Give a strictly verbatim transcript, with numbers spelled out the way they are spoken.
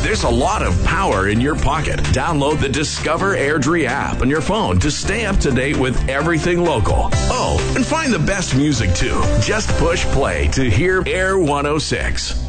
There's a lot of power in your pocket. Download the Discover Airdrie app on your phone to stay up to date with everything local. Oh, and find the best music too. Just push play to hear Air one oh six.